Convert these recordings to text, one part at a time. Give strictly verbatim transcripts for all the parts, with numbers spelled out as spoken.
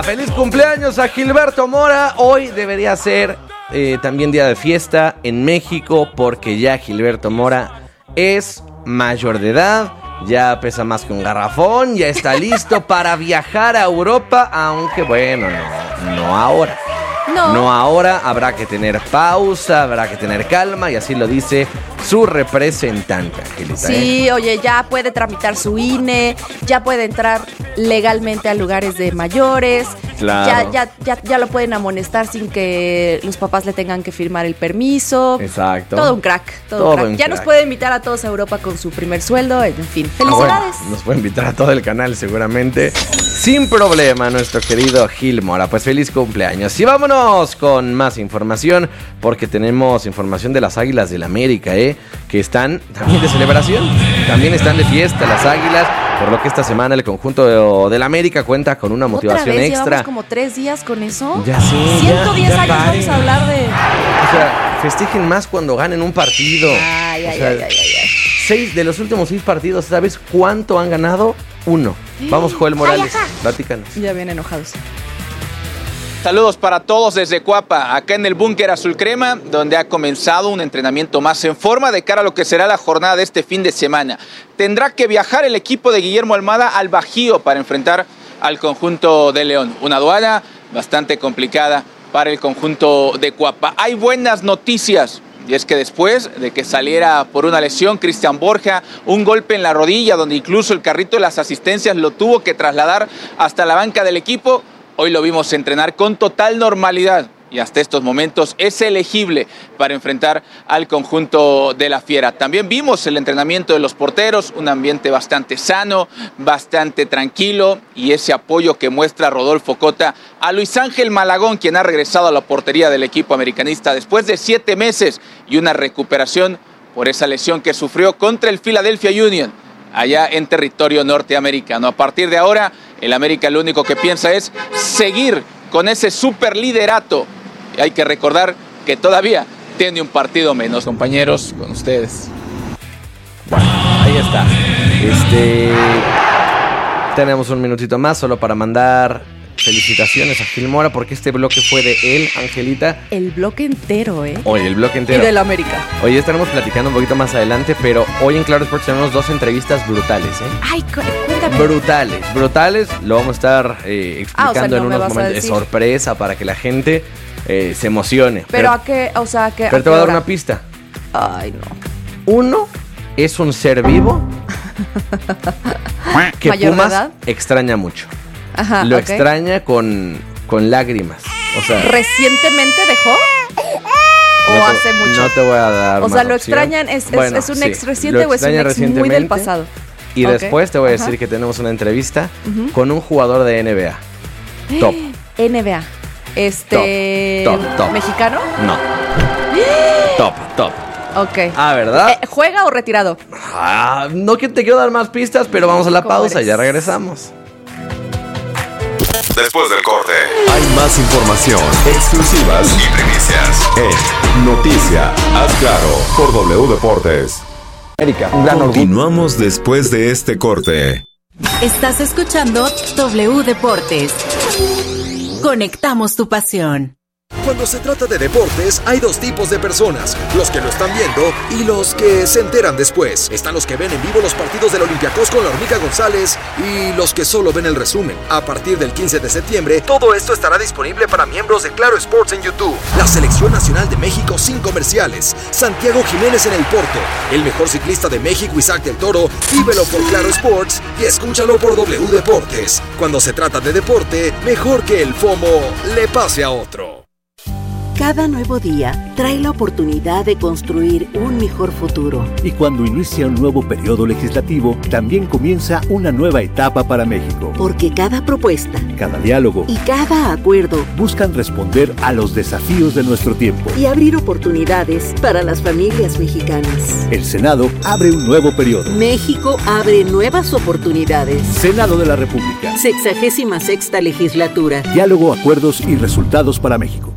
Feliz cumpleaños a Gilberto Mora. Hoy debería ser eh, también día de fiesta en México, porque ya Gilberto Mora es mayor de edad, ya pesa más que un garrafón, ya está listo para viajar a Europa, aunque bueno, no, no ahora. No. No ahora, habrá que tener pausa, habrá que tener calma, y así lo dice su representante, Angelita. Sí, ¿eh? Oye, ya puede tramitar su I N E, ya puede entrar legalmente a lugares de mayores. Claro. Ya, ya, ya, ya lo pueden amonestar sin que los papás le tengan que firmar el permiso. Exacto. Todo un crack. Todo, todo un crack. Un ya crack. nos puede invitar a todos a Europa con su primer sueldo. En fin, felicidades. Ah, bueno, nos puede invitar a todo el canal seguramente. Sin problema, nuestro querido Gil Mora. Pues feliz cumpleaños. Y vámonos con más información, porque tenemos información de las Águilas del América, ¿eh? Que están también de celebración. También están de fiesta las Águilas. Por lo que esta semana el conjunto del América cuenta con una motivación ¿Otra vez? extra. ¿Llevamos como tres días con eso? Ya sí. ciento diez ya, ya años paren. vamos a hablar de... O sea, festejen más cuando ganen un partido. Ay, ay, o sea, ay, ay, ay, ay. Seis de los últimos seis partidos, ¿sabes cuánto han ganado? Uno. Vamos, Joel Morales. Platícanos. Ya vienen enojados. Saludos para todos desde Cuapa, acá en el búnker azul crema, donde ha comenzado un entrenamiento más en forma de cara a lo que será la jornada de este fin de semana. Tendrá que viajar el equipo de Guillermo Almada al Bajío para enfrentar al conjunto de León. Una aduana bastante complicada para el conjunto de Cuapa. Hay buenas noticias. Y es que después de que saliera por una lesión Cristian Borja, un golpe en la rodilla donde incluso el carrito de las asistencias lo tuvo que trasladar hasta la banca del equipo, hoy lo vimos entrenar con total normalidad y hasta estos momentos es elegible para enfrentar al conjunto de la Fiera. También vimos el entrenamiento de los porteros, un ambiente bastante sano, bastante tranquilo, y ese apoyo que muestra Rodolfo Cota a Luis Ángel Malagón, quien ha regresado a la portería del equipo americanista después de siete meses y una recuperación por esa lesión que sufrió contra el Philadelphia Union allá en territorio norteamericano. A partir de ahora, el América lo único que piensa es seguir con ese superliderato. Y hay que recordar que todavía tiene un partido menos. Compañeros, con ustedes. Bueno, ahí está. Este, tenemos un minutito más solo para mandar felicitaciones a Gil Mora, porque este bloque fue de él, Angelita. El bloque entero, ¿eh? Hoy, el bloque entero. Y del América. Hoy estaremos platicando un poquito más adelante, pero hoy en Claro Sports tenemos dos entrevistas brutales, ¿eh? Ay, cu- cuéntame. Brutales, brutales. Lo vamos a estar eh, explicando Ah, o sea, no en me unos vas a momentos de decir. sorpresa para que la gente eh, se emocione. Pero, a qué, o sea, a qué. pero te voy a dar una pista. Ay, no. Uno es un ser vivo que ¿Mayor de Pumas edad? extraña mucho. Ajá, Lo ok. extraña con, con lágrimas. O sea, ¿Recientemente dejó? ¿O no te- hace mucho? No te voy a dar O sea, más lo opción. extrañan, es, es- Bueno, es un sí, ex lo reciente o es un extraña ex muy del recientemente. pasado. Y Ok. después te voy a Ajá. decir que tenemos una entrevista Ujú. con un jugador de N B A. Top. N B A. Este. Top, top, top. ¿Mexicano? No. Top, top. Ok. Ah, ¿verdad? Eh, ¿Juega o retirado? Ah, no que te quiero dar más pistas, pero vamos a la ¿Cómo pausa y eres? ya regresamos. Después del corte, Hay más información, exclusivas y primicias. en Noticia. Haz claro por W Deportes. América, un gran orgullo. Continuamos después de este corte. Estás escuchando W Deportes. Conectamos tu pasión. Cuando se trata de deportes, hay dos tipos de personas, los que lo están viendo y los que se enteran después. Están los que ven en vivo los partidos del Olympiacos con la Hormiga González y los que solo ven el resumen. A partir del quince de septiembre, todo esto estará disponible para miembros de Claro Sports en YouTube. La Selección Nacional de México sin comerciales. Santiago Jiménez en el Porto. El mejor ciclista de México, Isaac del Toro. Vívelo por Claro Sports y escúchalo por W Deportes. Cuando se trata de deporte, mejor que el FOMO le pase a otro. Cada nuevo día trae la oportunidad de construir un mejor futuro. Y cuando inicia un nuevo periodo legislativo, también comienza una nueva etapa para México. Porque cada propuesta Cada diálogo y cada acuerdo buscan responder a los desafíos de nuestro tiempo. y abrir oportunidades para las familias mexicanas. El Senado abre un nuevo periodo. México abre nuevas oportunidades. Senado de la República. Sexagésima sexta legislatura. Diálogo, acuerdos y resultados para México.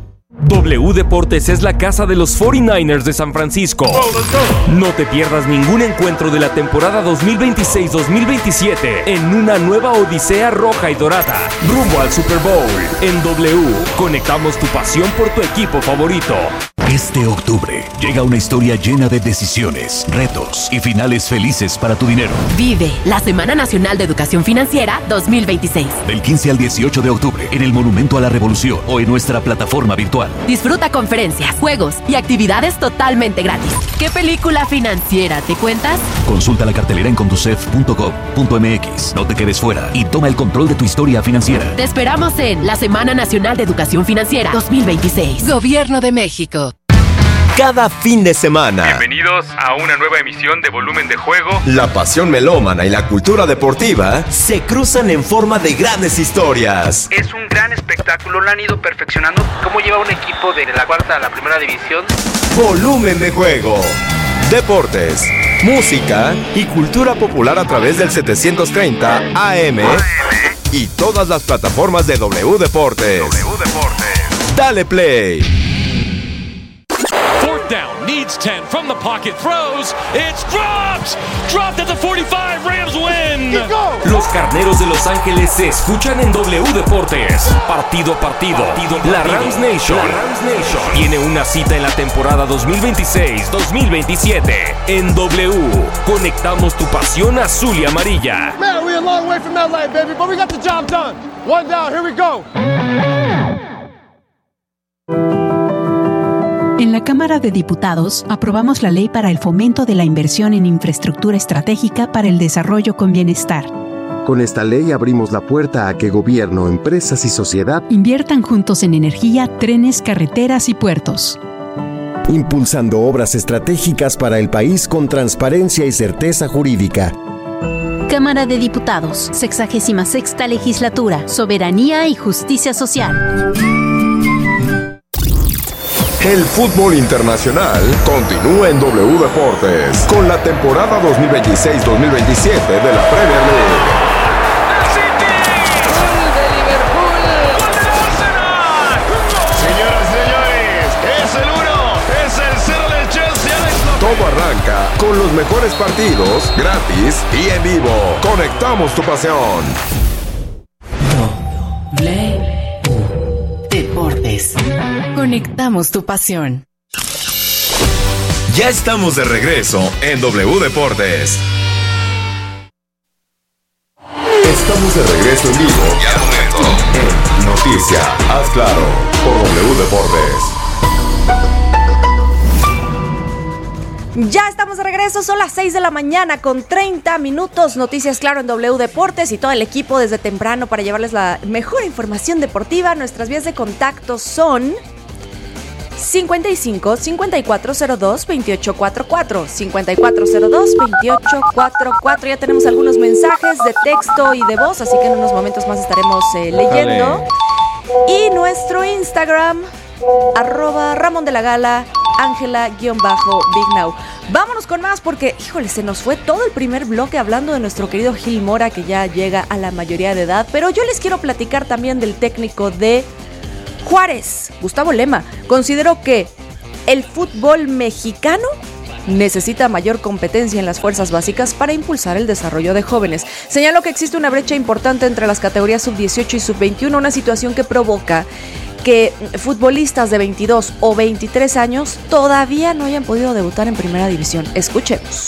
W Deportes es la casa de los cuarenta y nueve ers de San Francisco. No te pierdas ningún encuentro de la temporada dos mil veintiséis dos mil veintisiete en una nueva odisea roja y dorada, rumbo al Super Bowl. En W, conectamos tu pasión por tu equipo favorito. Este octubre llega una historia llena de decisiones, retos y finales felices para tu dinero. Vive la Semana Nacional de Educación Financiera dos mil veintiséis. Del quince al dieciocho de octubre en el Monumento a la Revolución o en nuestra plataforma virtual. Disfruta conferencias, juegos y actividades totalmente gratis. ¿Qué película financiera te cuentas? Consulta la cartelera en conducef punto gov punto mx. No te quedes fuera y toma el control de tu historia financiera. Te esperamos en la Semana Nacional de Educación Financiera dos mil veintiséis. Gobierno de México. Cada fin de semana. Bienvenidos a una nueva emisión de Volumen de Juego. La pasión melómana y la cultura deportiva se cruzan en forma de grandes historias. Es un gran espectáculo, lo han ido perfeccionando. ¿Cómo lleva un equipo de la cuarta a la primera división? Volumen de Juego. Deportes, música y cultura popular a través del setecientos treinta A M y todas las plataformas de W Deportes. W Deportes. Dale play. Down, needs ten from the pocket, throws, it's dropped, dropped at the forty-five, Rams win. Los Carneros de Los Ángeles se escuchan en W Deportes. Partido a partido, partido, partido. La Rams Nation, la Rams Nation tiene una cita en la temporada dos mil veintiséis dos mil veintisiete. En W, conectamos tu pasión azul y amarilla. Man, we're a long way from L A, baby, but we got the job done. One down, here we go. En la Cámara de Diputados aprobamos la ley para el fomento de la inversión en infraestructura estratégica para el desarrollo con bienestar. Con esta ley abrimos la puerta a que gobierno, empresas y sociedad inviertan juntos en energía, trenes, carreteras y puertos. Impulsando obras estratégicas para el país con transparencia y certeza jurídica. Cámara de Diputados, sexagésima sexta legislatura, soberanía y justicia social. El fútbol internacional continúa en W Deportes con la temporada dos mil veintiséis dos mil veintisiete de la Premier League. Señoras y señores, es el uno, es el cero del Chelsea. Todo arranca con los mejores partidos, gratis y en vivo. Conectamos tu pasión. W Deportes. Conectamos tu pasión. Ya estamos de regreso en W Deportes. Estamos de regreso en vivo y al momento en Noticia, haz claro, por W Deportes. Ya estamos de regreso, son las seis de la mañana con treinta minutos. Noticias Claro en W Deportes y todo el equipo desde temprano para llevarles la mejor información deportiva. Nuestras vías de contacto son cincuenta y cinco, cincuenta y cuatro cero dos, veintiocho cuarenta y cuatro, cincuenta y cuatro cero dos, veintiocho cuarenta y cuatro. Ya tenemos algunos mensajes de texto y de voz, así que en unos momentos más estaremos eh, leyendo. Y nuestro Instagram, arroba Ramón de la Gala, Ángela-Big Now. Vámonos con más porque, híjole, se nos fue todo el primer bloque hablando de nuestro querido Gil Mora, que ya llega a la mayoría de edad. Pero yo les quiero platicar también del técnico de Juárez, Gustavo Lema. Considero que el fútbol mexicano necesita mayor competencia en las fuerzas básicas para impulsar el desarrollo de jóvenes. Señaló que existe una brecha importante entre las categorías sub dieciocho y sub veintiuno, una situación que provoca que futbolistas de veintidós o veintitrés años todavía no hayan podido debutar en primera división. Escuchemos.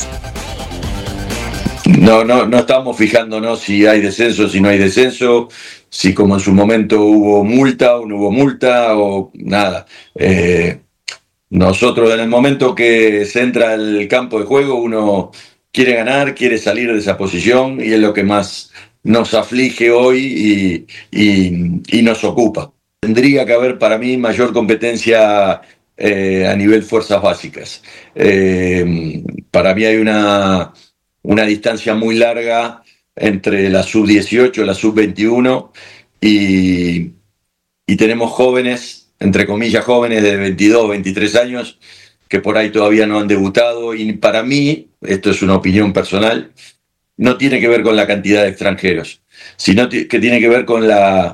No, no, no estamos fijándonos si hay descenso, si no hay descenso, si como en su momento hubo multa o no hubo multa o nada. Eh, nosotros en el momento que se entra al campo de juego uno quiere ganar, quiere salir de esa posición y es lo que más nos aflige hoy y, y, y nos ocupa. Tendría que haber para mí mayor competencia eh, a nivel fuerzas básicas. Eh, para mí hay una, una distancia muy larga entre la sub dieciocho y la sub veintiuno y, y tenemos jóvenes, entre comillas jóvenes de veintidós, veintitrés años que por ahí todavía no han debutado y para mí, esto es una opinión personal, no tiene que ver con la cantidad de extranjeros, sino que tiene que ver con la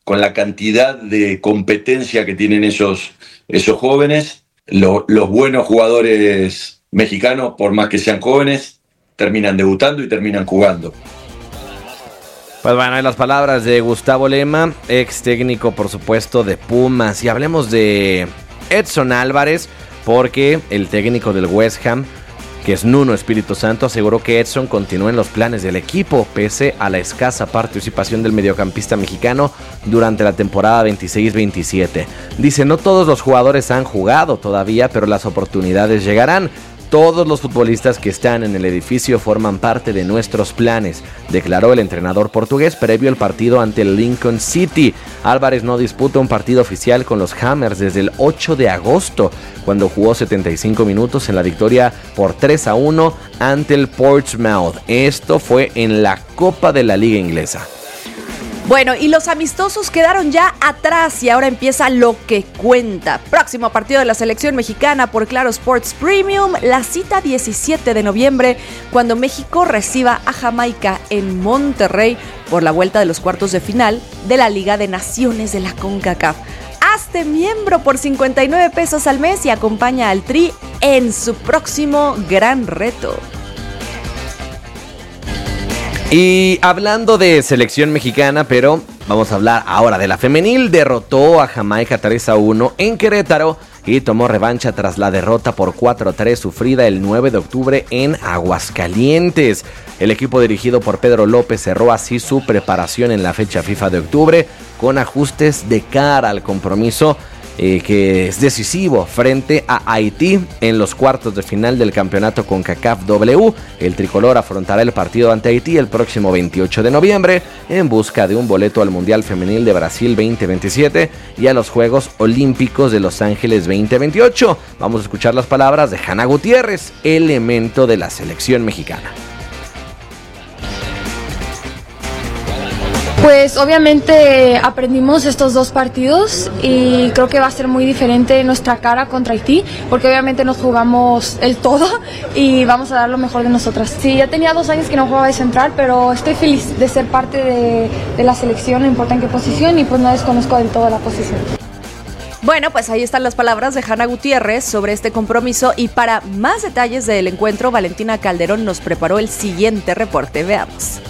con la cantidad de competencia que tienen esos, esos jóvenes, lo, los buenos jugadores mexicanos, por más que sean jóvenes, terminan debutando y terminan jugando. Pues bueno, hay las palabras de Gustavo Lema, ex técnico, por supuesto, de Pumas. Y hablemos de Edson Álvarez, porque el técnico del West Ham, que es Nuno Espíritu Santo, aseguró que Edson continúa en los planes del equipo, pese a la escasa participación del mediocampista mexicano durante la temporada veintiséis veintisiete. Dice, no todos los jugadores han jugado todavía, pero las oportunidades llegarán. Todos los futbolistas que están en el edificio forman parte de nuestros planes, declaró el entrenador portugués previo al partido ante el Lincoln City. Álvarez no disputa un partido oficial con los Hammers desde el ocho de agosto, cuando jugó setenta y cinco minutos en la victoria por tres a uno ante el Portsmouth. Esto fue en la Copa de la Liga Inglesa. Bueno, y los amistosos quedaron ya atrás y ahora empieza lo que cuenta. Próximo partido de la selección mexicana por Claro Sports Premium, la cita diecisiete de noviembre, cuando México reciba a Jamaica en Monterrey por la vuelta de los cuartos de final de la Liga de Naciones de la CONCACAF. Hazte miembro por cincuenta y nueve pesos al mes y acompaña al Tri en su próximo gran reto. Y hablando de selección mexicana, pero vamos a hablar ahora de la femenil. Derrotó a Jamaica tres a uno en Querétaro y tomó revancha tras la derrota por cuatro a tres sufrida el nueve de octubre en Aguascalientes. El equipo dirigido por Pedro López cerró así su preparación en la fecha FIFA de octubre con ajustes de cara al compromiso Eh, que es decisivo frente a Haití en los cuartos de final del campeonato CONCACAF W. El tricolor afrontará el partido ante Haití el próximo veintiocho de noviembre en busca de un boleto al Mundial Femenil de Brasil veinte veintisiete y a los Juegos Olímpicos de Los Ángeles veinte veintiocho. Vamos a escuchar las palabras de Hanna Gutiérrez, elemento de la selección mexicana. Pues obviamente aprendimos estos dos partidos y creo que va a ser muy diferente nuestra cara contra Haití, porque obviamente nos jugamos el todo y vamos a dar lo mejor de nosotras. Sí, ya tenía dos años que no jugaba de central, pero estoy feliz de ser parte de, de la selección, no importa en qué posición, y pues no desconozco del todo la posición. Bueno, pues ahí están las palabras de Hanna Gutiérrez sobre este compromiso, y para más detalles del encuentro, Valentina Calderón nos preparó el siguiente reporte. Veamos.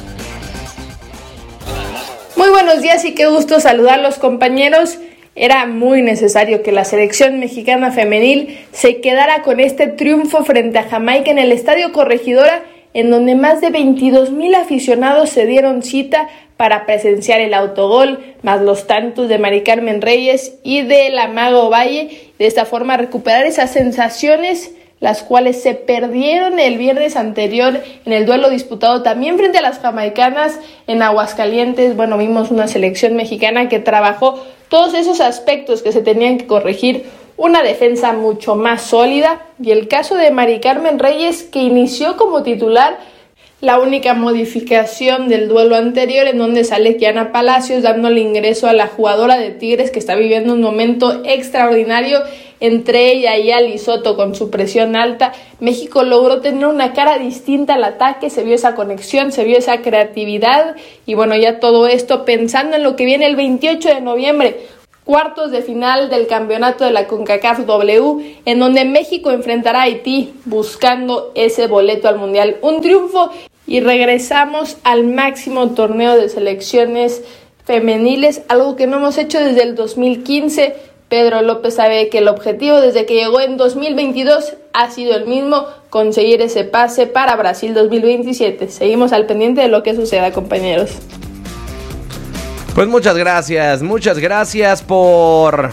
Muy buenos días y qué gusto saludarlos, compañeros. Era muy necesario que la selección mexicana femenil se quedara con este triunfo frente a Jamaica en el Estadio Corregidora, en donde más de veintidós mil aficionados se dieron cita para presenciar el autogol, más los tantos de Mari Carmen Reyes y de la Mago Valle. De esta forma recuperar esas sensaciones, las cuales se perdieron el viernes anterior en el duelo disputado también frente a las jamaicanas en Aguascalientes. Bueno, vimos una selección mexicana que trabajó todos esos aspectos que se tenían que corregir, una defensa mucho más sólida, y el caso de Mari Carmen Reyes, que inició como titular, la única modificación del duelo anterior, en donde sale Kiana Palacios dándole ingreso a la jugadora de Tigres, que está viviendo un momento extraordinario. Entre ella y Ali Soto, con su presión alta, México logró tener una cara distinta al ataque, se vio esa conexión, se vio esa creatividad, y bueno, ya todo esto pensando en lo que viene el veintiocho de noviembre, cuartos de final del campeonato de la CONCACAF W, en donde México enfrentará a Haití buscando ese boleto al Mundial. Un triunfo y regresamos al máximo torneo de selecciones femeniles, algo que no hemos hecho desde el dos mil quince. Pedro López sabe que el objetivo desde que llegó en dos mil veintidós ha sido el mismo, conseguir ese pase para Brasil dos mil veintisiete. Seguimos al pendiente de lo que suceda, compañeros. Pues muchas gracias, muchas gracias por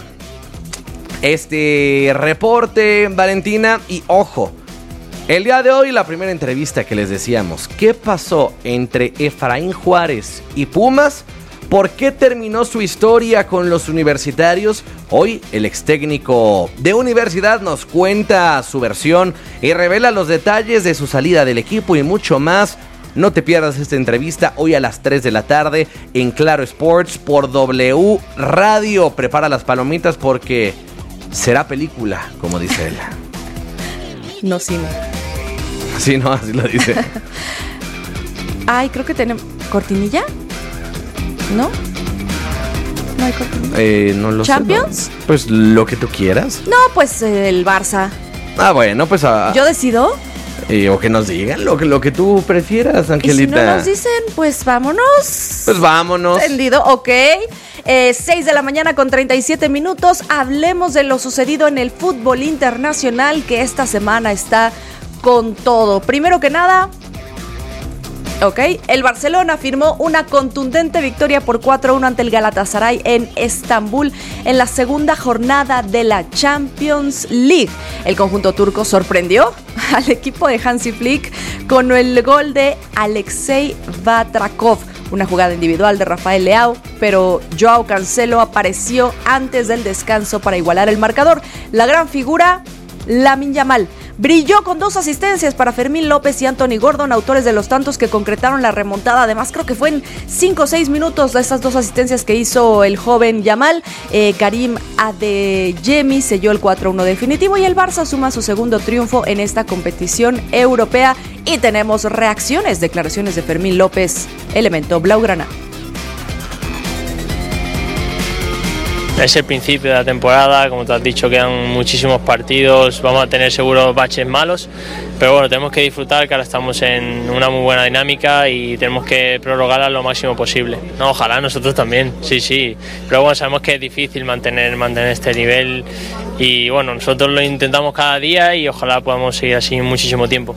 este reporte, Valentina. Y ojo, el día de hoy la primera entrevista que les decíamos, ¿qué pasó entre Efraín Juárez y Pumas? ¿Por qué terminó su historia con los universitarios? Hoy el ex técnico de Universidad nos cuenta su versión y revela los detalles de su salida del equipo y mucho más. No te pierdas esta entrevista hoy a las tres de la tarde en Claro Sports por W Radio. Prepara las palomitas porque será película, como dice él. No, sí, no. Sí, no, así lo dice. Ay, creo que tenemos... ¿Cortinilla? ¿No? No hay corte. Eh, no lo ¿Champions? sé. ¿No? Pues lo que tú quieras. No, pues eh, el Barça. Ah, bueno, pues... Uh, ¿Yo decido? Eh, o que nos digan lo que, lo que tú prefieras, Angelita. Y si no nos dicen, pues vámonos. Pues vámonos. Entendido, ok. Eh, seis de la mañana con treinta y siete minutos. Hablemos de lo sucedido en el fútbol internacional, que esta semana está con todo. Primero que nada... Ok, el Barcelona firmó una contundente victoria por cuatro a uno ante el Galatasaray en Estambul en la segunda jornada de la Champions League. El conjunto turco sorprendió al equipo de Hansi Flick con el gol de Alexei Batrakov, una jugada individual de Rafael Leao, pero Joao Cancelo apareció antes del descanso para igualar el marcador. La gran figura, Lamine Yamal, brilló con dos asistencias para Fermín López y Anthony Gordon, autores de los tantos que concretaron la remontada. Además, creo que fue en cinco o seis minutos de estas dos asistencias que hizo el joven Yamal. Eh, Karim Adeyemi selló el cuatro a uno definitivo y el Barça suma su segundo triunfo en esta competición europea. Y tenemos reacciones, declaraciones de Fermín López, elemento blaugrana. Es el principio de la temporada, como te has dicho, quedan muchísimos partidos, vamos a tener seguro baches malos, pero bueno, tenemos que disfrutar, que ahora estamos en una muy buena dinámica y tenemos que prorrogarla lo máximo posible. No, ojalá nosotros también, sí, sí, pero bueno, sabemos que es difícil mantener, mantener este nivel y bueno, nosotros lo intentamos cada día y ojalá podamos seguir así muchísimo tiempo.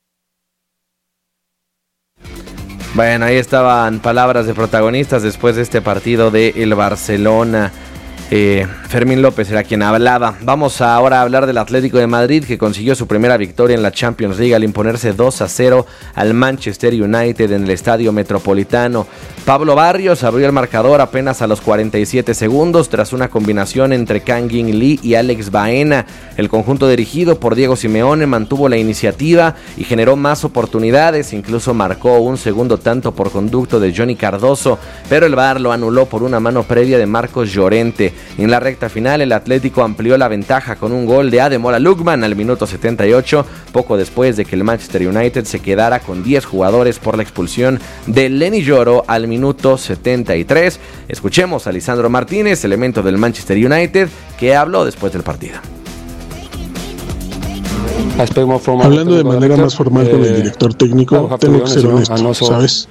Bueno, ahí estaban palabras de protagonistas después de este partido de el Barcelona. Eh, Fermín López era quien hablaba. Vamos ahora a hablar del Atlético de Madrid, que consiguió su primera victoria en la Champions League al imponerse dos a cero al Manchester United en el Estadio Metropolitano. Pablo Barrios abrió el marcador apenas a los cuarenta y siete segundos tras una combinación entre Kang In Lee y Alex Baena. El conjunto dirigido por Diego Simeone mantuvo la iniciativa y generó más oportunidades, incluso marcó un segundo tanto por conducto de Johnny Cardoso, pero el V A R lo anuló por una mano previa de Marcos Llorente. En la recta final, el Atlético amplió la ventaja con un gol de Ademola Lookman al minuto setenta y ocho, poco después de que el Manchester United se quedara con diez jugadores por la expulsión de Lenny Yoro al minuto setenta y tres. Escuchemos a Lisandro Martínez, elemento del Manchester United, que habló después del partido. Hablando de manera más formal con el director técnico, tengo que ser honesto, ¿sabes?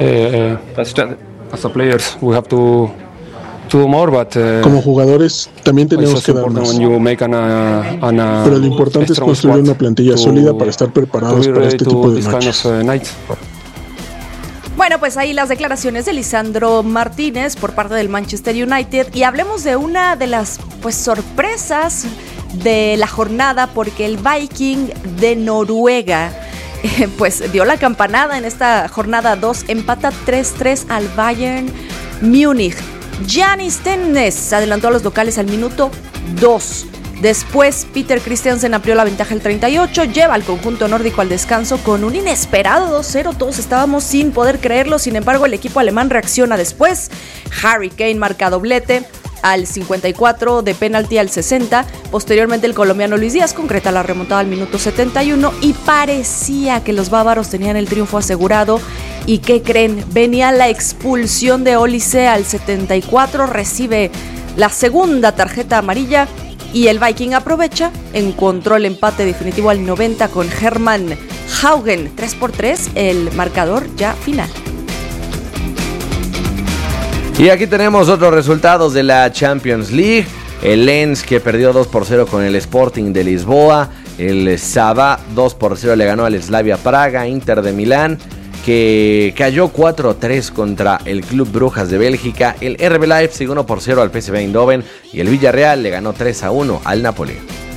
Como jugadores también tenemos que dar más, pero lo importante es construir una plantilla sólida para estar preparados para este tipo de matches. Bueno, pues ahí las declaraciones de Lisandro Martínez por parte del Manchester United, y hablemos de una de las pues sorpresas de la jornada, porque el Viking de Noruega eh, pues dio la campanada en esta jornada dos, empata tres tres al Bayern Múnich. Giannis Tennes adelantó a los locales al minuto dos. Después, Peter Christiansen amplió la ventaja al treinta y ocho, lleva al conjunto nórdico al descanso con un inesperado dos cero. Todos estábamos sin poder creerlo, sin embargo, el equipo alemán reacciona después. Harry Kane marca doblete al cincuenta y cuatro, de penalti al sesenta. Posteriormente, el colombiano Luis Díaz concreta la remontada al minuto setenta y uno y parecía que los bávaros tenían el triunfo asegurado. ¿Y qué creen? Venía la expulsión de Olise al setenta y cuatro, recibe la segunda tarjeta amarilla y el Viking aprovecha, encontró el empate definitivo al noventa con Hermann Haugen, tres por tres, el marcador ya final. Y aquí tenemos otros resultados de la Champions League. El Lens, que perdió dos por cero con el Sporting de Lisboa. El Saba dos por cero le ganó al Slavia Praga. Inter de Milán, que cayó cuatro a tres contra el Club Brujas de Bélgica. El R B Leipzig uno por cero al P S V Eindhoven. Y el Villarreal le ganó tres a uno al Napoli.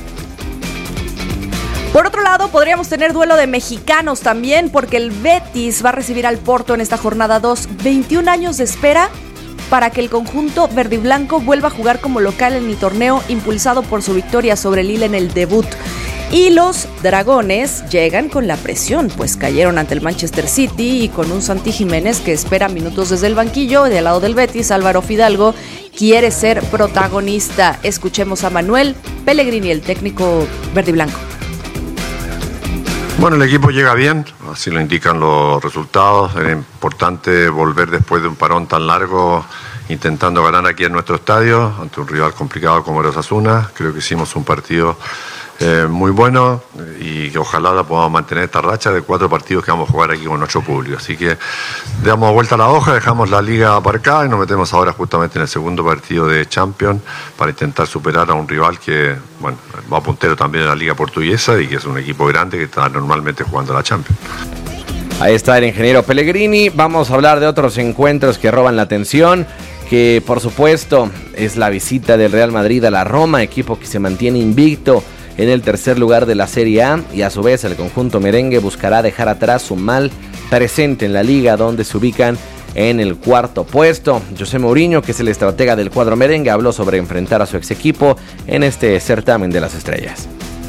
Por otro lado, podríamos tener duelo de mexicanos también, porque el Betis va a recibir al Porto en esta jornada dos. veintiún años de espera para que el conjunto verdiblanco vuelva a jugar como local en el torneo, impulsado por su victoria sobre el Lille en el debut. Y los dragones llegan con la presión, pues cayeron ante el Manchester City y con un Santi Jiménez que espera minutos desde el banquillo. Del lado del Betis, Álvaro Fidalgo quiere ser protagonista. Escuchemos a Manuel Pellegrini, el técnico verdiblanco. Bueno, el equipo llega bien, así lo indican los resultados. Era importante volver después de un parón tan largo intentando ganar aquí en nuestro estadio, ante un rival complicado como era Osasuna. Creo que hicimos un partido eh, muy bueno y que ojalá podamos mantener esta racha de cuatro partidos que vamos a jugar aquí con nuestro público. Así que damos vuelta a la hoja, dejamos la liga aparcada y nos metemos ahora justamente en el segundo partido de Champions para intentar superar a un rival que, bueno, va puntero también en la liga portuguesa y que es un equipo grande que está normalmente jugando la Champions. Ahí está el ingeniero Pellegrini. Vamos a hablar de otros encuentros que roban la atención, que por supuesto es la visita del Real Madrid a la Roma, equipo que se mantiene invicto en el tercer lugar de la Serie A, y a su vez el conjunto merengue buscará dejar atrás su mal presente en la liga, donde se ubican en el cuarto puesto. José Mourinho, que es el estratega del cuadro merengue, habló sobre enfrentar a su ex equipo en este certamen de las estrellas.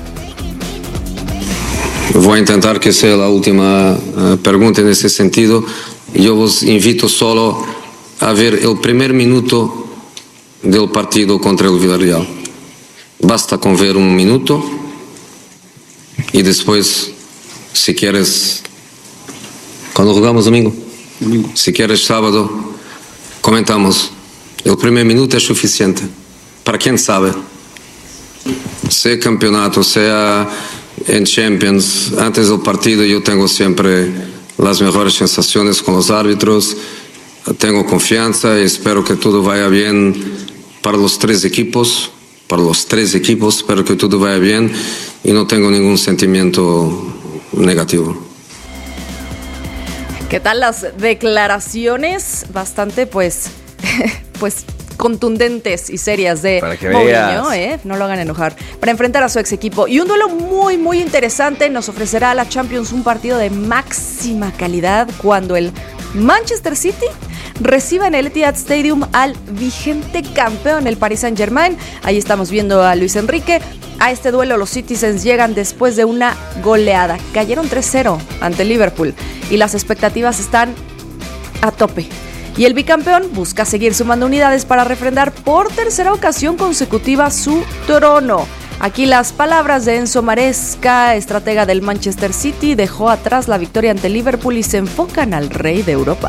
Voy a intentar que sea la última uh, pregunta en ese sentido. Yo os invito solo a ver el primer minuto del partido contra el Villarreal. Basta con ver un minuto y después, si quieres, cuando jugamos domingo, domingo. Si quieres sábado, comentamos. El primer minuto es suficiente. Para quien sabe, sea campeonato, sea en Champions, antes del partido yo tengo siempre las mejores sensaciones con los árbitros, tengo confianza y espero que todo vaya bien para los tres equipos, para los tres equipos, espero que todo vaya bien y no tengo ningún sentimiento negativo. ¿Qué tal las declaraciones? Bastante, pues, pues contundentes y serias de Mourinho, ¿eh? No lo hagan enojar. Para enfrentar a su ex equipo. Y un duelo muy, muy interesante nos ofrecerá a la Champions un partido de máxima calidad cuando el Manchester City reciba en el Etihad Stadium al vigente campeón, el Paris Saint-Germain. Ahí estamos viendo a Luis Enrique. A este duelo los Citizens llegan después de una goleada. Cayeron tres cero ante Liverpool y las expectativas están a tope. Y el bicampeón busca seguir sumando unidades para refrendar por tercera ocasión consecutiva su trono. Aquí las palabras de Enzo Maresca, estratega del Manchester City, dejó atrás la victoria ante Liverpool y se enfocan al rey de Europa.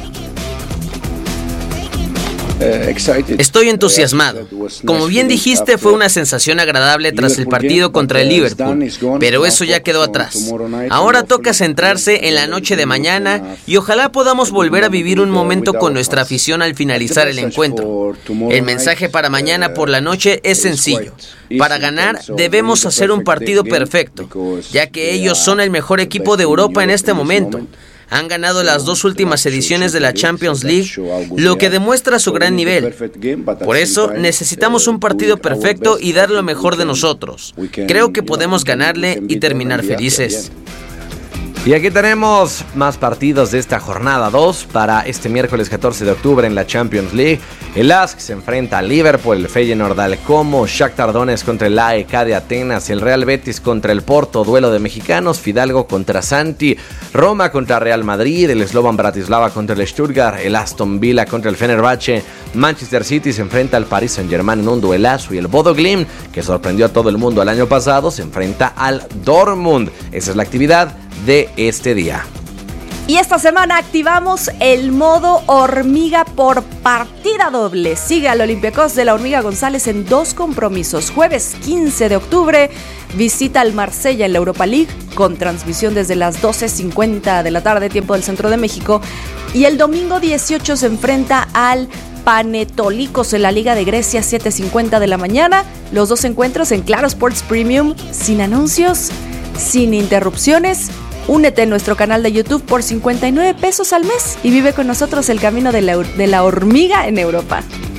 Estoy entusiasmado. Como bien dijiste, fue una sensación agradable tras el partido contra el Liverpool, pero eso ya quedó atrás. Ahora toca centrarse en la noche de mañana y ojalá podamos volver a vivir un momento con nuestra afición al finalizar el encuentro. El mensaje para mañana por la noche es sencillo. Para ganar debemos hacer un partido perfecto, ya que ellos son el mejor equipo de Europa en este momento. Han ganado las dos últimas ediciones de la Champions League, lo que demuestra su gran nivel. Por eso necesitamos un partido perfecto y dar lo mejor de nosotros. Creo que podemos ganarle y terminar felices. Y aquí tenemos más partidos de esta jornada dos para este miércoles catorce de octubre en la Champions League. El A S K se enfrenta al Liverpool, el Feyenoord al Como, Shakhtar Donetsk contra el A E K de Atenas, el Real Betis contra el Porto, duelo de mexicanos, Fidalgo contra Santi, Roma contra Real Madrid, el Slovan Bratislava contra el Stuttgart, el Aston Villa contra el Fenerbahce, Manchester City se enfrenta al Paris Saint-Germain en un duelazo y el Bodo Glimt, que sorprendió a todo el mundo el año pasado, se enfrenta al Dortmund. Esa es la actividad de este día. Y esta semana activamos el modo hormiga por partida doble. Sigue al Olympiacos de la Hormiga González en dos compromisos. Jueves quince de octubre visita al Marsella en la Europa League con transmisión desde las doce cincuenta de la tarde, tiempo del Centro de México. Y el domingo dieciocho se enfrenta al Panetolikos en la Liga de Grecia, siete cincuenta de la mañana. Los dos encuentros en Claro Sports Premium, sin anuncios, sin interrupciones. Únete a nuestro canal de YouTube por cincuenta y nueve pesos al mes y vive con nosotros el camino de la, de la hormiga en Europa.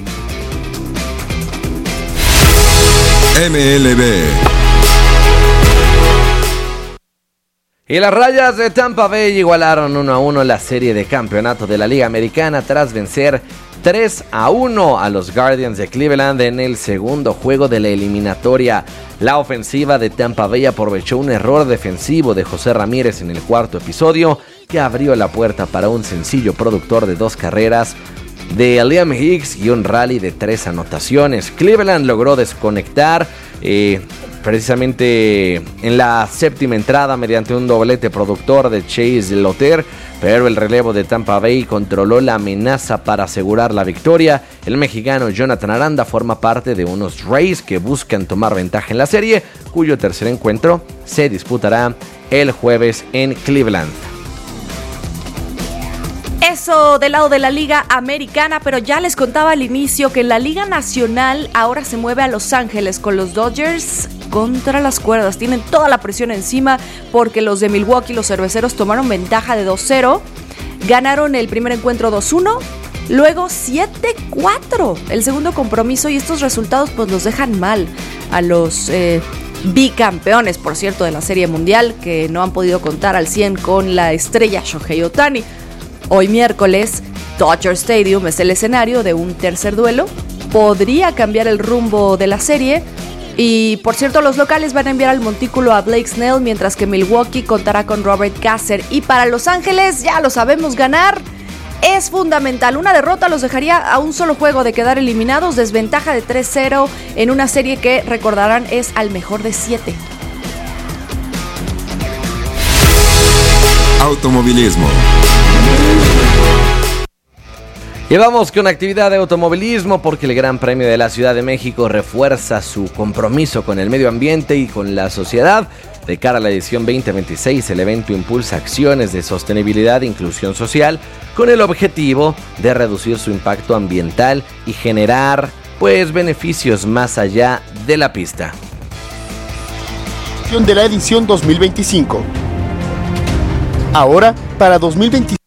M L B. Y las Rayas de Tampa Bay igualaron uno a uno la serie de campeonato de la Liga Americana tras vencer tres a uno a los Guardians de Cleveland en el segundo juego de la eliminatoria. La ofensiva de Tampa Bay aprovechó un error defensivo de José Ramírez en el cuarto episodio que abrió la puerta para un sencillo productor de dos carreras de Liam Hicks y un rally de tres anotaciones. Cleveland logró desconectar eh, precisamente en la séptima entrada mediante un doblete productor de Chase Lotter, pero el relevo de Tampa Bay controló la amenaza para asegurar la victoria. El mexicano Jonathan Aranda forma parte de unos Rays que buscan tomar ventaja en la serie, cuyo tercer encuentro se disputará el jueves en Cleveland. Eso del lado de la Liga Americana, pero ya les contaba al inicio que la Liga Nacional ahora se mueve a Los Ángeles con los Dodgers contra las cuerdas. Tienen toda la presión encima porque los de Milwaukee, los cerveceros, tomaron ventaja de dos cero. Ganaron el primer encuentro dos uno, luego siete cuatro el segundo compromiso, y estos resultados pues los dejan mal a los eh, bicampeones, por cierto, de la Serie Mundial, que no han podido contar al cien con la estrella Shohei Ohtani. Hoy miércoles, Dodger Stadium es el escenario de un tercer duelo. Podría cambiar el rumbo de la serie. Y, por cierto, los locales van a enviar al montículo a Blake Snell, mientras que Milwaukee contará con Robert Gasser. Y para Los Ángeles, ya lo sabemos, ganar es fundamental. Una derrota los dejaría a un solo juego de quedar eliminados. Desventaja de tres cero en una serie que, recordarán, es al mejor de siete. Automovilismo. Y vamos con actividad de automovilismo porque el Gran Premio de la Ciudad de México refuerza su compromiso con el medio ambiente y con la sociedad. De cara a la edición veinte veintiséis, el evento impulsa acciones de sostenibilidad e inclusión social con el objetivo de reducir su impacto ambiental y generar, pues, beneficios más allá de la pista. De la edición dos mil veinticinco. Ahora, para dos mil veintiséis,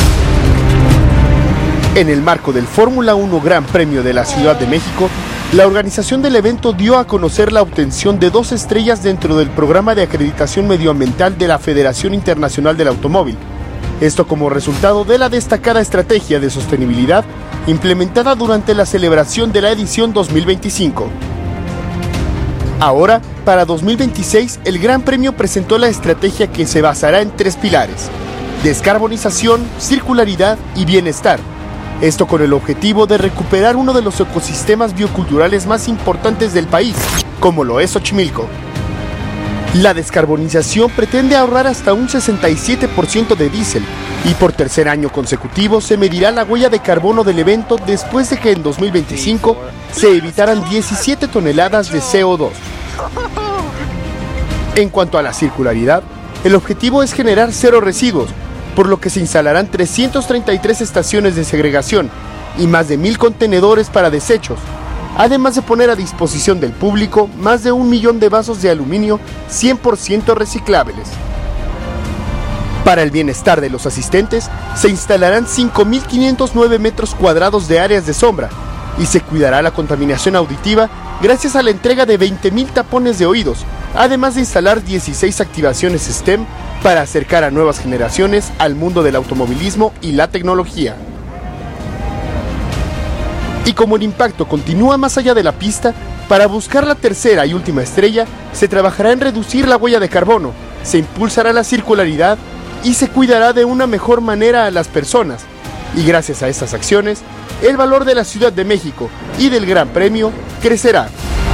en el marco del Fórmula uno Gran Premio de la Ciudad de México, la organización del evento dio a conocer la obtención de dos estrellas dentro del programa de acreditación medioambiental de la Federación Internacional del Automóvil. Esto como resultado de la destacada estrategia de sostenibilidad implementada durante la celebración de la edición dos mil veinticinco. Ahora, para dos mil veintiséis, el Gran Premio presentó la estrategia que se basará en tres pilares: descarbonización, circularidad y bienestar. Esto con el objetivo de recuperar uno de los ecosistemas bioculturales más importantes del país, como lo es Xochimilco. La descarbonización pretende ahorrar hasta un sesenta y siete por ciento de diésel, y por tercer año consecutivo se medirá la huella de carbono del evento después de que en dos mil veinticinco se evitaran diecisiete toneladas de C O dos. En cuanto a la circularidad, el objetivo es generar cero residuos, por lo que se instalarán trescientas treinta y tres estaciones de segregación y más de mil contenedores para desechos, además de poner a disposición del público más de un millón de vasos de aluminio cien por ciento reciclables. Para el bienestar de los asistentes, se instalarán cinco mil quinientos nueve metros cuadrados de áreas de sombra y se cuidará la contaminación auditiva gracias a la entrega de veinte mil tapones de oídos, además de instalar dieciséis activaciones STEM para acercar a nuevas generaciones al mundo del automovilismo y la tecnología. Y como el impacto continúa más allá de la pista, para buscar la tercera y última estrella, se trabajará en reducir la huella de carbono, se impulsará la circularidad y se cuidará de una mejor manera a las personas. Y gracias a estas acciones, el valor de la Ciudad de México y del Gran Premio crecerá.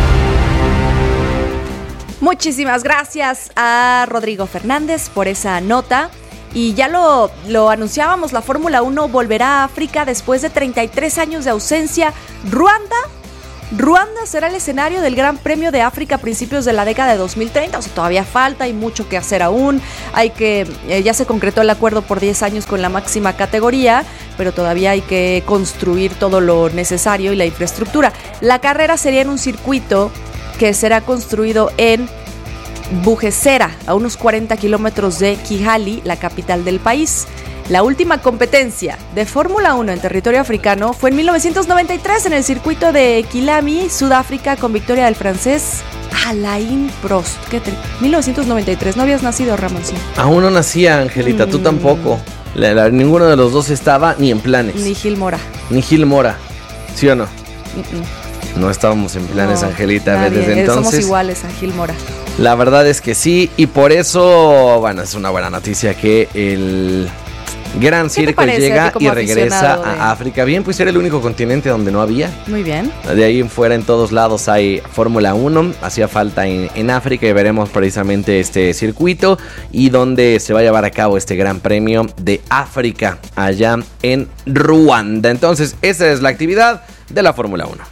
Muchísimas gracias a Rodrigo Fernández por esa nota. Y ya lo, lo anunciábamos, la Fórmula uno volverá a África después de treinta y tres años de ausencia. Ruanda, Ruanda será el escenario del Gran Premio de África a principios de la década de dos mil treinta. O sea, todavía falta, hay mucho que hacer aún. Hay que, eh, ya se concretó el acuerdo por diez años con la máxima categoría, pero todavía hay que construir todo lo necesario y la infraestructura. La carrera sería en un circuito que será construido en Bugesera, a unos cuarenta kilómetros de Kigali, la capital del país. La última competencia de Fórmula uno en territorio africano fue en mil novecientos noventa y tres en el circuito de Kilami, Sudáfrica, con victoria del francés Alain Prost. ¿Qué te... mil novecientos noventa y tres, ¿no habías nacido, Ramoncín? Aún no nacía, Angelita, mm. tú tampoco. La, la, ninguno de los dos estaba ni en planes. Ni Gil Mora. Ni Gil Mora, ¿sí o no? Mm-mm. No estábamos en planes, no, Angelita, nadie, desde entonces. Somos iguales a Gil Mora. La verdad es que sí, y por eso, bueno, es una buena noticia que el Grand Circle llega y regresa de... a África. Bien, pues era el único continente donde no había. Muy bien. De ahí en fuera, en todos lados hay Fórmula uno. Hacía falta en, en África y veremos precisamente este circuito y donde se va a llevar a cabo este Gran Premio de África, allá en Ruanda. Entonces, esa es la actividad de la Fórmula uno.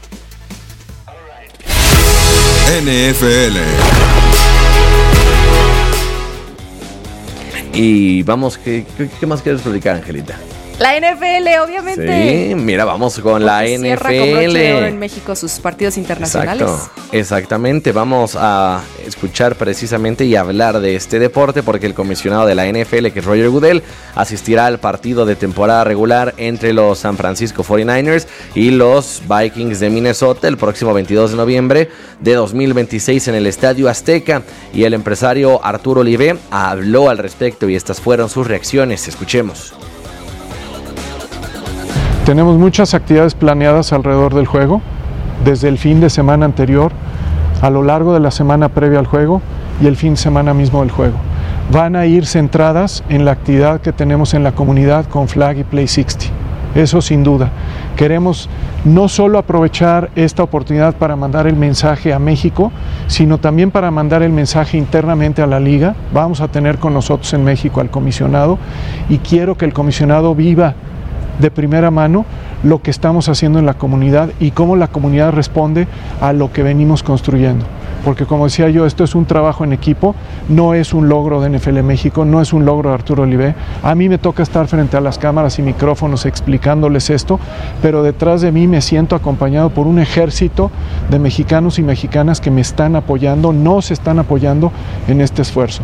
N F L. Y vamos, ¿qué, qué, qué más quieres explicar, Angelita? La N F L, obviamente. Sí, mira, vamos con Porque la N F L. Cierra con broche de oro en México sus partidos internacionales. Exacto, exactamente. Vamos a escuchar precisamente y hablar de este deporte porque el comisionado de la N F L, que es Roger Goodell, asistirá al partido de temporada regular entre los San Francisco cuarenta y nueve ers y los Vikings de Minnesota el próximo veintidós de noviembre de dos mil veintiséis en el Estadio Azteca. Y el empresario Arturo Olivé habló al respecto y estas fueron sus reacciones. Escuchemos. Tenemos muchas actividades planeadas alrededor del juego, desde el fin de semana anterior, a lo largo de la semana previa al juego y el fin de semana mismo del juego. Van a ir centradas en la actividad que tenemos en la comunidad con Flag y Play sesenta. Eso sin duda. Queremos no solo aprovechar esta oportunidad para mandar el mensaje a México, sino también para mandar el mensaje internamente a la liga. Vamos a tener con nosotros en México al comisionado y quiero que el comisionado viva de primera mano lo que estamos haciendo en la comunidad y cómo la comunidad responde a lo que venimos construyendo. Porque como decía yo, esto es un trabajo en equipo, no es un logro de N F L México, no es un logro de Arturo Olivé. A mí me toca estar frente a las cámaras y micrófonos explicándoles esto, pero detrás de mí me siento acompañado por un ejército de mexicanos y mexicanas que me están apoyando, nos están apoyando en este esfuerzo.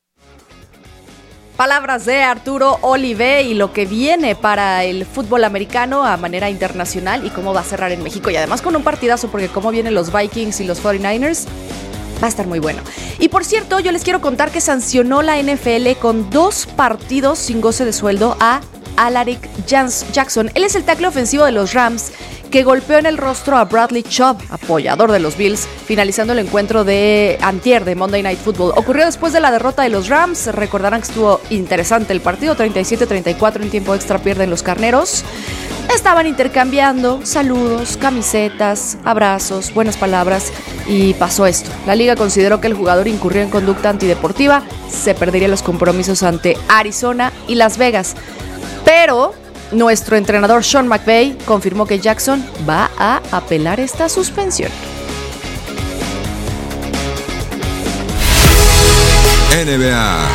Palabras de Arturo Olivé y lo que viene para el fútbol americano a manera internacional y cómo va a cerrar en México. Y además con un partidazo, porque cómo vienen los Vikings y los cuarenta y nueve ers, va a estar muy bueno. Y por cierto, yo les quiero contar que sancionó la N F L con dos partidos sin goce de sueldo a Alaric Jackson. Él es el tackle ofensivo de los Rams que golpeó en el rostro a Bradley Chubb, apoyador de los Bills, finalizando el encuentro de antier de Monday Night Football. Ocurrió después de la derrota de los Rams. Recordarán que estuvo interesante el partido, treinta y siete a treinta y cuatro en tiempo extra pierden los carneros. Estaban intercambiando saludos, camisetas, abrazos, buenas palabras y pasó esto. La liga consideró que el jugador incurrió en conducta antideportiva, se perdería los compromisos ante Arizona y Las Vegas. Pero nuestro entrenador Sean McVay confirmó que Jackson va a apelar esta suspensión. N B A.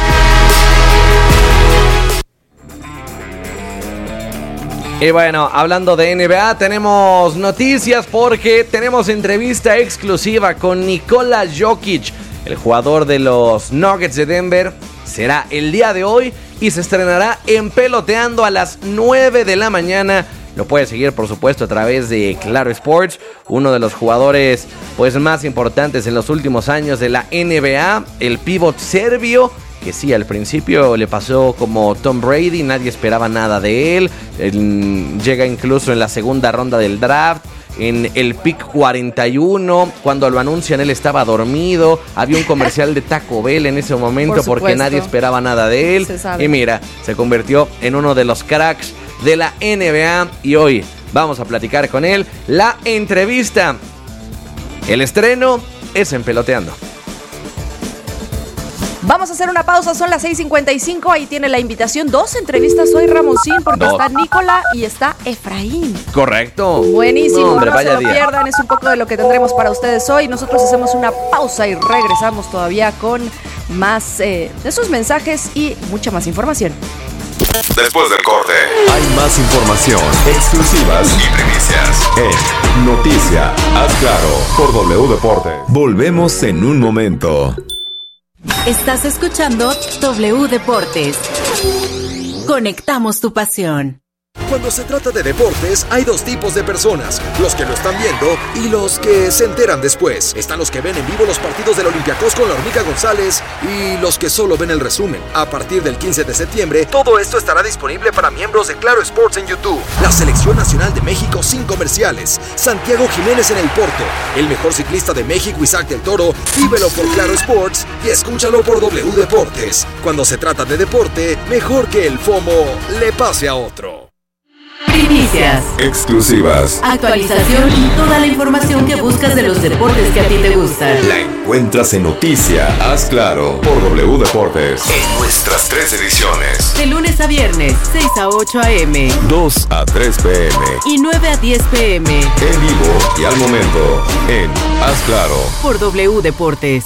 Y bueno, hablando de N B A, tenemos noticias porque tenemos entrevista exclusiva con Nikola Jokic, el jugador de los Nuggets de Denver. Será el día de hoy y se estrenará en Peloteando a las nueve de la mañana. Lo puedes seguir, por supuesto, a través de Claro Sports, uno de los jugadores pues más importantes en los últimos años de la N B A, el pívot serbio, que sí, al principio le pasó como Tom Brady, nadie esperaba nada de él. él llega incluso en la segunda ronda del draft. En el pick cuarenta y uno, cuando lo anuncian, él estaba dormido. Había un comercial de Taco Bell en ese momento porque nadie esperaba nada de él. Y mira, se convirtió en uno de los cracks de la N B A. Y hoy vamos a platicar con él. La entrevista, el estreno es en Peloteando. Vamos a hacer una pausa, son las seis cincuenta y cinco, ahí tiene la invitación. Dos entrevistas hoy, Ramoncín, porque Dos. está Nicola y está Efraín. Correcto. Buenísimo, no, hombre, no se lo día. pierdan, es un poco de lo que tendremos para ustedes hoy. Nosotros hacemos una pausa y regresamos todavía con más eh, de sus mensajes y mucha más información. Después del corte, hay más información, exclusivas y primicias en Noticia, haz claro, por W Deportes. Volvemos en un momento. Estás escuchando W Deportes. Conectamos tu pasión. Cuando se trata de deportes, hay dos tipos de personas, los que lo están viendo y los que se enteran después. Están los que ven en vivo los partidos del Olympiacos con la Hormiga González y los que solo ven el resumen. A partir del quince de septiembre, todo esto estará disponible para miembros de Claro Sports en YouTube. La Selección Nacional de México sin comerciales. Santiago Jiménez en el Porto. El mejor ciclista de México, Isaac del Toro. Vívelo por Claro Sports y escúchalo por W Deportes. Cuando se trata de deporte, mejor que el FOMO le pase a otro. Primicias, Exclusivas. actualización y toda la información que buscas de los deportes que a ti te gustan. La encuentras en Noticia, Haz Claro, por W Deportes. En nuestras tres ediciones. De lunes a viernes, seis a ocho a eme dos a tres pe eme. y nueve a diez pe eme. En vivo y al momento, en Haz Claro. Por W Deportes.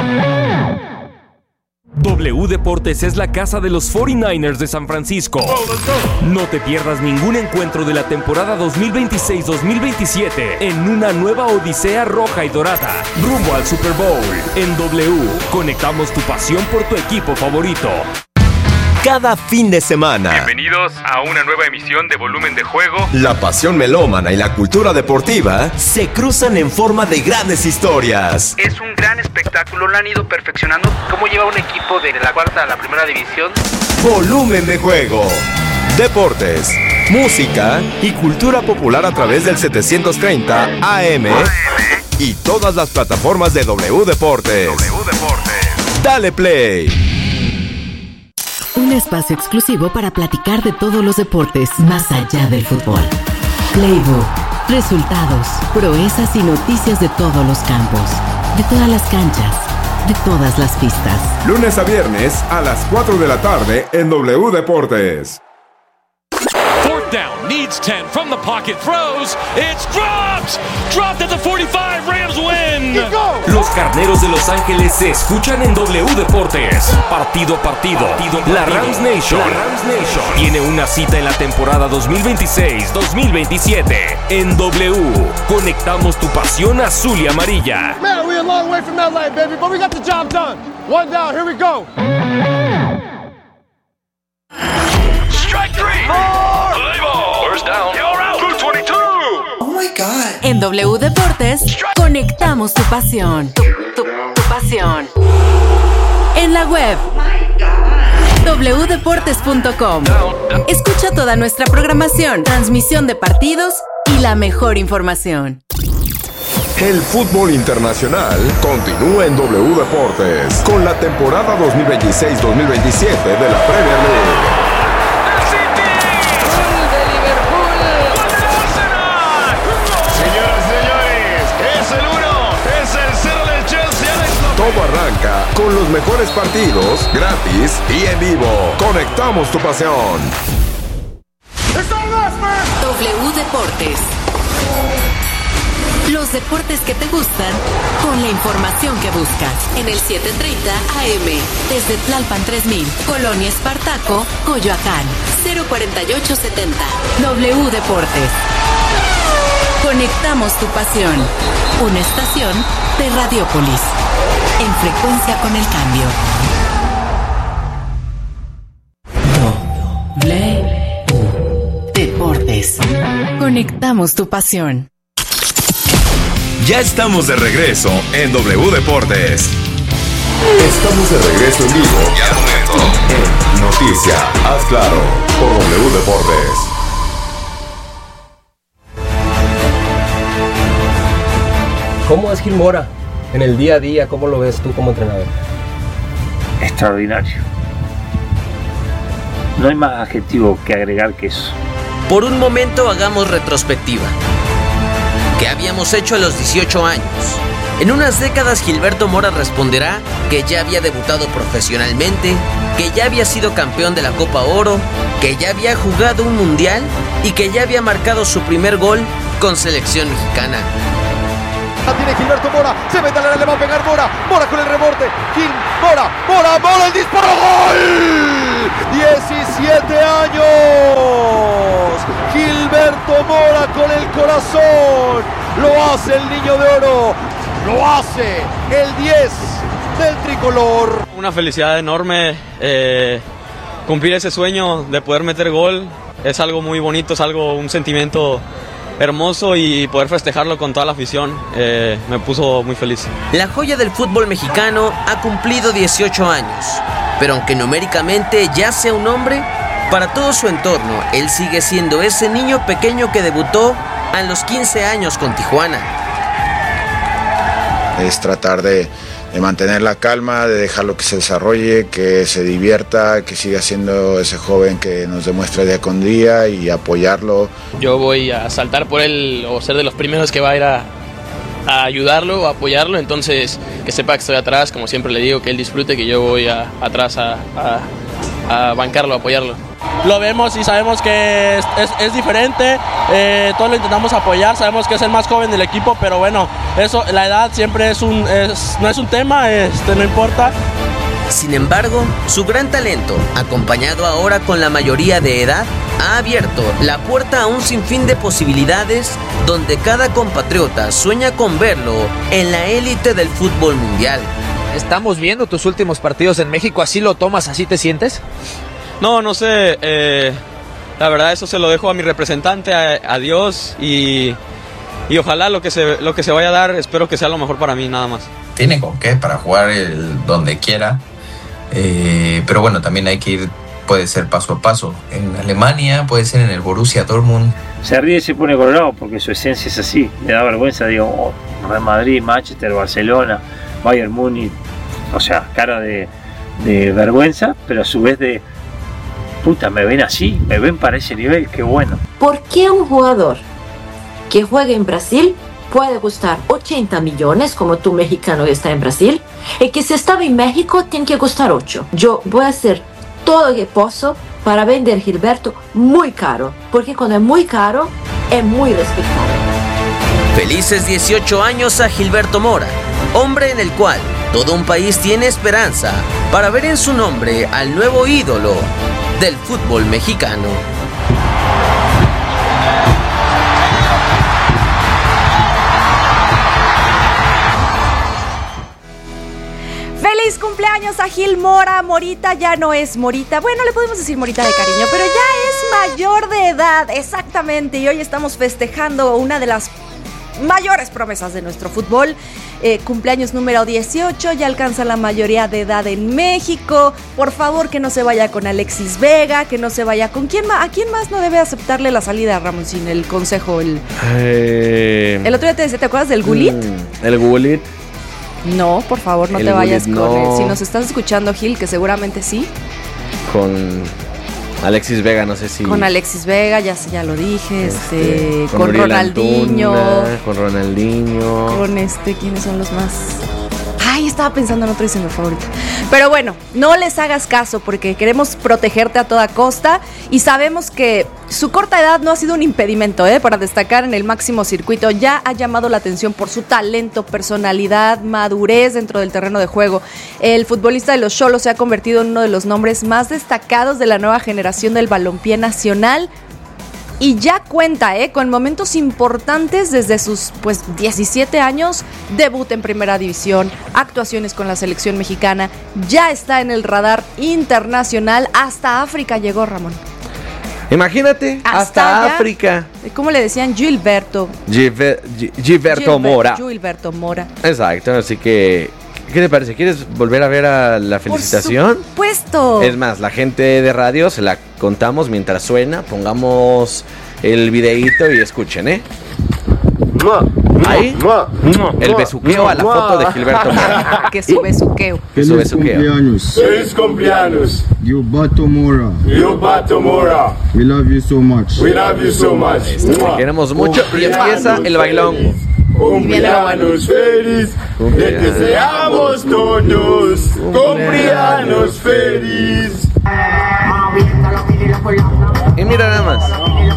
W Deportes es la casa de los cuarenta y nueve ers de San Francisco. No te pierdas ningún encuentro de la temporada dos mil veintiséis dos mil veintisiete en una nueva odisea roja y dorada, rumbo al Super Bowl. En W, conectamos tu pasión por tu equipo favorito. Cada fin de semana, Bienvenidos a una nueva emisión de Volumen de Juego. la pasión melómana y la cultura deportiva se cruzan en forma de grandes historias. Es un gran espectáculo, lo han ido perfeccionando. ¿Cómo lleva un equipo de la cuarta a la primera división? Volumen de Juego. Deportes, música y cultura popular a través del setecientos treinta A M y todas las plataformas de W Deportes. W Deportes. Dale play. Un espacio exclusivo para platicar de todos los deportes más allá del fútbol. Playbook, resultados, proezas y noticias de todos los campos, de todas las canchas, de todas las pistas. Lunes a viernes a las cuatro de la tarde en W Deportes. Fourth down, needs ten from the pocket, throws, it's dropped! Dropped at the forty-five, Rams win! Los Carneros de Los Ángeles se escuchan en W Deportes. Partido a partido. partido, partido. La Rams Nation. La Rams Nation tiene una cita en la temporada dos mil veintiséis dos mil veintisiete. En W, conectamos tu pasión azul y amarilla. Man, we're a long way from that line, baby, but we got the job done. One down, here we go. Strike three. More. Play ball. First down. You're out. two twenty-two. Oh my God. En W Deportes, conectamos tu pasión. Tu, tu, tu pasión. En la web. doble u deportes punto com. Escucha toda nuestra programación, transmisión de partidos y la mejor información. El fútbol internacional continúa en W Deportes con la temporada dos mil veintiséis dos mil veintisiete de la Premier League. Todo arranca con los mejores partidos, gratis y en vivo. Conectamos tu pasión. W Deportes. Los deportes que te gustan con la información que buscas. En el setecientos treinta A M. Desde Tlalpan tres mil, Colonia Espartaco, Coyoacán. cero cuarenta y ocho setenta. W Deportes. Conectamos tu pasión. Una estación de Radiópolis. En frecuencia con el cambio. W Deportes. Conectamos tu pasión. Ya estamos de regreso en W Deportes. Estamos de regreso en vivo y al momento en Noticia, Haz Claro, por W Deportes. ¿Cómo es Gil Mora en el día a día? ¿Cómo lo ves tú como entrenador? Extraordinario. No hay más adjetivo que agregar que eso. Por un momento hagamos retrospectiva. ¿Qué habíamos hecho a los dieciocho años? En unas décadas Gilberto Mora responderá que ya había debutado profesionalmente, que ya había sido campeón de la Copa Oro, que ya había jugado un mundial y que ya había marcado su primer gol con selección mexicana. Tiene Gilberto Mora, se mete al área, le va a pegar Mora, Mora con el rebote, Gil, Mora, Mora, Mora, el disparo, ¡gol! diecisiete años, Gilberto Mora con el corazón, lo hace el Niño de Oro, lo hace el diez del tricolor. Una felicidad enorme, eh, cumplir ese sueño de poder meter gol es algo muy bonito, es algo, un sentimiento hermoso y poder festejarlo con toda la afición eh, me puso muy feliz. La joya del fútbol mexicano ha cumplido dieciocho años, pero aunque numéricamente ya sea un hombre, para todo su entorno, él sigue siendo ese niño pequeño que debutó a los quince años con Tijuana. Es tratar de, de mantener la calma, de dejarlo que se desarrolle, que se divierta, que siga siendo ese joven que nos demuestra día con día y apoyarlo. Yo voy a saltar por él o ser de los primeros que va a ir a, a ayudarlo o apoyarlo, entonces que sepa que estoy atrás, como siempre le digo, que él disfrute, que yo voy a, atrás a, a, a bancarlo, a apoyarlo. Lo vemos y sabemos que es, es, es diferente, eh, todos lo intentamos apoyar, sabemos que es el más joven del equipo, pero bueno, eso, la edad siempre es un, es, no es un tema, este, no importa. Sin embargo, su gran talento, acompañado ahora con la mayoría de edad, ha abierto la puerta a un sinfín de posibilidades donde cada compatriota sueña con verlo en la élite del fútbol mundial. Estamos viendo tus últimos partidos en México, ¿así lo tomas, así te sientes? No, no sé, eh, la verdad eso se lo dejo a mi representante, a, a Dios y, y ojalá lo que, se, lo que se vaya a dar, espero que sea lo mejor para mí, nada más. Tiene con qué para jugar el, donde quiera, eh, pero bueno, también hay que ir, puede ser paso a paso. En Alemania, puede ser en el Borussia Dortmund. Se ríe y se pone colorado porque su esencia es así, le da vergüenza, digo, oh, Real Madrid, Manchester, Barcelona, Bayern Múnich, o sea, cara de, de vergüenza, pero a su vez de puta, me ven así, me ven para ese nivel, qué bueno. ¿Por qué un jugador que juega en Brasil puede costar ochenta millones, como tú mexicano que está en Brasil, y que si estaba en México tiene que costar ocho? Yo voy a hacer todo lo que puedo para vender Gilberto muy caro, porque cuando es muy caro, es muy respetado. Felices dieciocho años a Gilberto Mora, hombre en el cual todo un país tiene esperanza para ver en su nombre al nuevo ídolo del fútbol mexicano. ¡Feliz cumpleaños a Gil Mora! Morita ya no es Morita. Bueno, le podemos decir Morita de cariño, pero ya es mayor de edad, exactamente. Y hoy estamos festejando una de las mayores promesas de nuestro fútbol. Eh, cumpleaños número dieciocho, ya alcanza la mayoría de edad en México. Por favor, que no se vaya con Alexis Vega, que no se vaya con quién más. ¿A quién más no debe aceptarle la salida a Ramoncín, el consejo? El, eh... el otro día te decía, ¿te acuerdas del Gullit? Mm, el Gullit. No, por favor, no el te vayas Gullit, con no. él. Si nos estás escuchando, Gil, que seguramente sí. Con Alexis Vega, no sé si. Con Alexis Vega, ya, ya lo dije, este, este con, con Ronaldinho. Antuna, con Ronaldinho. Con este, ¿quiénes son los más? Ay, estaba pensando en otro y se me fue ahorita. Pero bueno, no les hagas caso porque queremos protegerte a toda costa y sabemos que su corta edad no ha sido un impedimento ¿eh? para destacar en el máximo circuito. Ya ha llamado la atención por su talento, personalidad, madurez dentro del terreno de juego. El futbolista de los Xolos se ha convertido en uno de los nombres más destacados de la nueva generación del balompié nacional. Y ya cuenta eh, con momentos importantes desde sus pues diecisiete años, debut en primera división, actuaciones con la selección mexicana, ya está en el radar internacional, hasta África llegó Ramón. Imagínate, hasta, hasta allá, África. ¿Cómo le decían? Gilberto. Gilberto, Gilberto Mora. Gilberto Mora. Exacto, así que, ¿qué te parece? ¿Quieres volver a ver a la felicitación? Por supuesto. Es más, la gente de radio se la contamos mientras suena. Pongamos el videíto y escuchen, ¿eh? Ahí, el besuqueo a la foto de Gilberto Mora. Que su besuqueo. Que su besuqueo. Feliz cumpleaños. Gilberto Mora. Gilberto Mora. We love you so much. We love you so much. Te queremos mucho y empieza el bailón. Cumpleaños feliz, te deseamos todos. Cumpleaños feliz. Y mira nada más.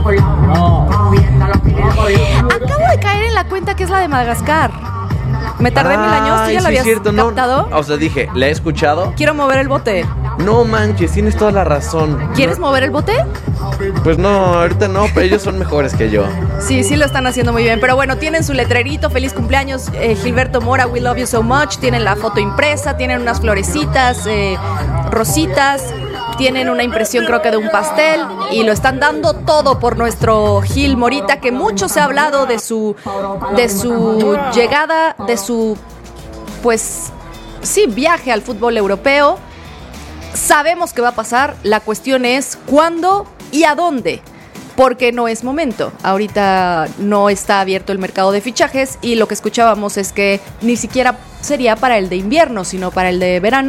Acabo de caer en la cuenta que es la de Madagascar. Me tardé Ay, mil años, ¿tú ya sí, lo habías cierto, captado? No, o sea, dije, ¿la he escuchado? Quiero mover el bote. No manches, tienes toda la razón. ¿Quieres no, mover el bote? Pues no, ahorita no, pero ellos son mejores que yo. Sí, sí lo están haciendo muy bien. Pero bueno, tienen su letrerito, feliz cumpleaños eh, Gilberto Mora, we love you so much. Tienen la foto impresa, tienen unas florecitas, eh, rositas. tienen una impresión creo que de un pastel y lo están dando todo por nuestro Gil Morita, que mucho se ha hablado de su, de su llegada, de su, pues, sí, viaje al fútbol europeo. Sabemos que va a pasar, la cuestión es cuándo y a dónde, porque no es momento. Ahorita no está abierto el mercado de fichajes y lo que escuchábamos es que ni siquiera sería para el de invierno, sino para el de verano.